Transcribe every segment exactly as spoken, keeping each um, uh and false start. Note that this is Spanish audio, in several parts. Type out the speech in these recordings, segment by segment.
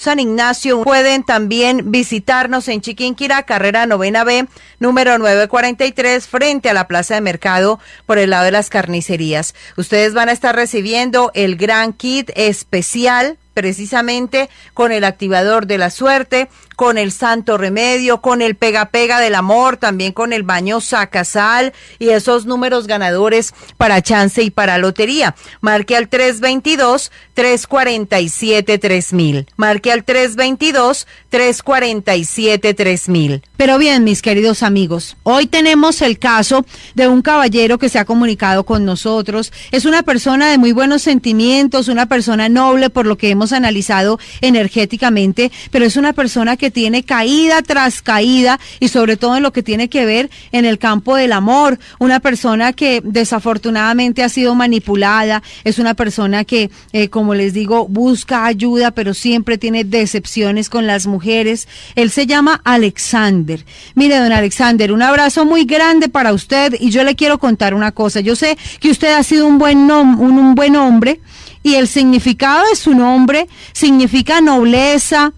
San Ignacio. Pueden también visitarnos en Chiquinquirá, carrera novena B, número nueve cuarenta y tres, frente a la plaza de mercado, por el lado de las carnicerías. Ustedes van a estar recibiendo el gran kit especial, precisamente con el activador de la suerte, con el santo remedio, con el pega pega del amor, también con el baño sacasal y esos números ganadores para chance y para lotería. Marque al tres veintidós, tres cuarenta y siete, tres mil. Marque al tres veintidós, tres cuarenta y siete, tres mil. Pero bien, mis queridos amigos, hoy tenemos el caso de un caballero que se ha comunicado con nosotros. Es una persona de muy buenos sentimientos, una persona noble por lo que hemos analizado energéticamente, pero es una persona que tiene caída tras caída y sobre todo en lo que tiene que ver en el campo del amor. Una persona que desafortunadamente ha sido manipulada, es una persona que, eh, como les digo, busca ayuda, pero siempre tiene decepciones con las mujeres. Él se llama Alexander. Mire, don Alexander, un abrazo muy grande para usted y yo le quiero contar una cosa. Yo sé que usted ha sido un buen, nom- un, un buen hombre y el significado de su nombre significa nobleza,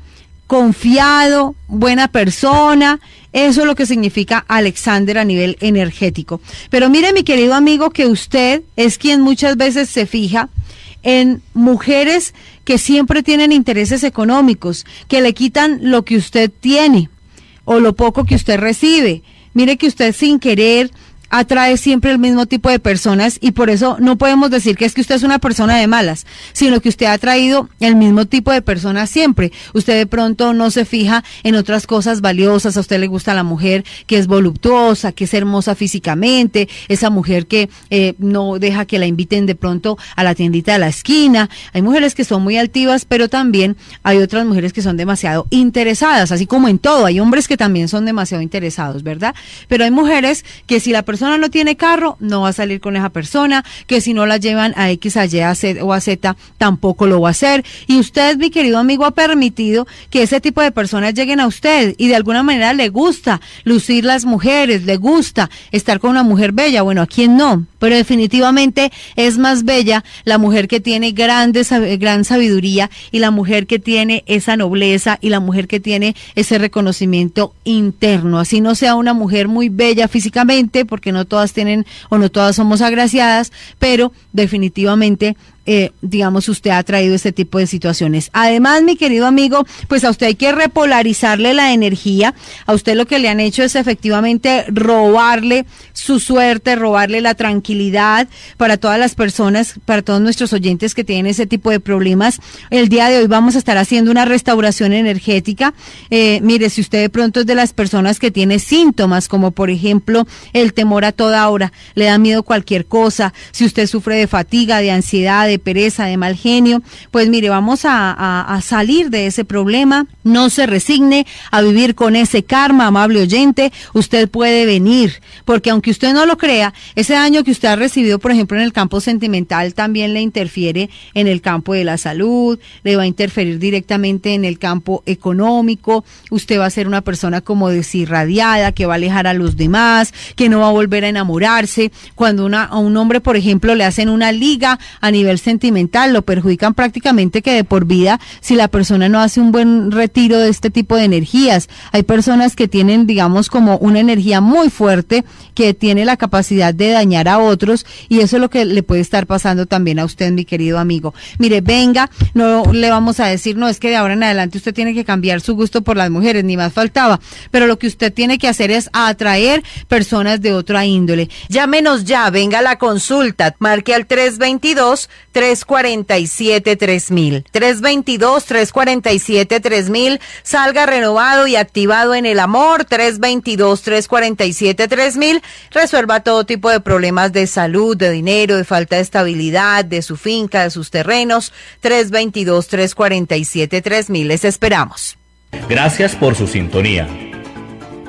confiado, buena persona. Eso es lo que significa Alexander a nivel energético. Pero mire, mi querido amigo, que usted es quien muchas veces se fija en mujeres que siempre tienen intereses económicos, que le quitan lo que usted tiene o lo poco que usted recibe. Mire que usted sin querer atrae siempre el mismo tipo de personas y por eso no podemos decir que es que usted es una persona de malas, sino que usted ha atraído el mismo tipo de personas siempre. Usted de pronto no se fija en otras cosas valiosas. A usted le gusta la mujer que es voluptuosa, que es hermosa físicamente, esa mujer que eh, no deja que la inviten de pronto a la tiendita de la esquina. Hay mujeres que son muy altivas, pero también hay otras mujeres que son demasiado interesadas, así como en todo. Hay hombres que también son demasiado interesados, ¿verdad? Pero hay mujeres que si la persona no tiene carro, no va a salir con esa persona, que si no la llevan a X, a Y, a Z o a Z, tampoco lo va a hacer. Y usted, mi querido amigo, ha permitido que ese tipo de personas lleguen a usted y de alguna manera le gusta lucir las mujeres, le gusta estar con una mujer bella. Bueno, ¿a quién no? Pero definitivamente es más bella la mujer que tiene grande, gran sabiduría y la mujer que tiene esa nobleza y la mujer que tiene ese reconocimiento interno. Así no sea una mujer muy bella físicamente, porque no todas tienen o no todas somos agraciadas, pero definitivamente Eh, digamos, usted ha traído este tipo de situaciones. Además, mi querido amigo, pues a usted hay que repolarizarle la energía. A usted lo que le han hecho es efectivamente robarle su suerte, robarle la tranquilidad. Para todas las personas, para todos nuestros oyentes que tienen ese tipo de problemas, el día de hoy vamos a estar haciendo una restauración energética. Eh, mire, si usted de pronto es de las personas que tiene síntomas, como por ejemplo el temor a toda hora, le da miedo cualquier cosa, si usted sufre de fatiga, de ansiedad, de pereza, de mal genio, pues mire, vamos a, a, a salir de ese problema. No se resigne a vivir con ese karma, amable oyente. Usted puede venir, porque aunque usted no lo crea, ese daño que usted ha recibido, por ejemplo, en el campo sentimental, también le interfiere en el campo de la salud, le va a interferir directamente en el campo económico. Usted va a ser una persona como desirradiada, que va a alejar a los demás, que no va a volver a enamorarse. Cuando una, a un hombre, por ejemplo, le hacen una liga a nivel sentimental, lo perjudican prácticamente que de por vida si la persona no hace un buen retiro de este tipo de energías. Hay personas que tienen, digamos, como una energía muy fuerte que tiene la capacidad de dañar a otros y eso es lo que le puede estar pasando también a usted, mi querido amigo. Mire, venga, no le vamos a decir, no, es que de ahora en adelante usted tiene que cambiar su gusto por las mujeres, ni más faltaba, pero lo que usted tiene que hacer es atraer personas de otra índole. Llámenos ya, venga a la consulta, marque al tres veintidós, tres cuarenta y siete, tres mil. tres veintidós, tres cuarenta y siete, tres mil. Salga renovado y activado en el amor. tres veintidós, tres cuarenta y siete, tres mil. Resuelva todo tipo de problemas de salud, de dinero, de falta de estabilidad, de su finca, de sus terrenos. tres veintidós, tres cuarenta y siete, tres mil. Les esperamos. Gracias por su sintonía.